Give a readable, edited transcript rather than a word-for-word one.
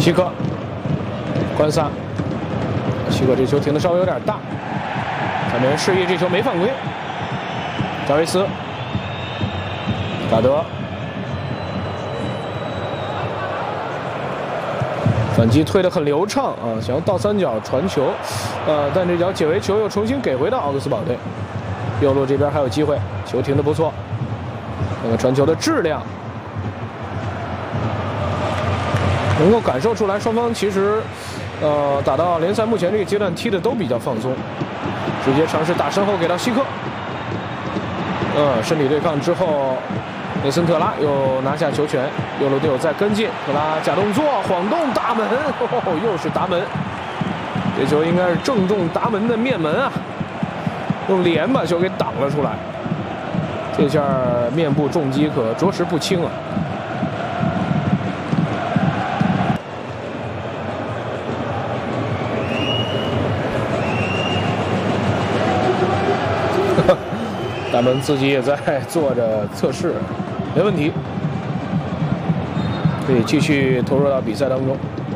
希克，关萨，希克这球停的稍微有点大，咱们示意这球没犯规。扎维斯，卡德，反击推得很流畅啊，想要倒三角传球，但这脚解围球又重新给回到奥格斯堡队。右路这边还有机会，球停得不错，那个传球的质量。 能够感受出来，双方其实，打到联赛目前这个阶段踢的都比较放松，直接尝试打身后给到希克，身体对抗之后，内森特拉又拿下球权，右路队友再跟进，特拉假动作晃动达门，又是达门，这球应该是正中达门的面门啊，用脸把球给挡了出来，这下面部重击可着实不轻啊。 达门自己也在做着测试，没问题，可以继续投入到比赛当中。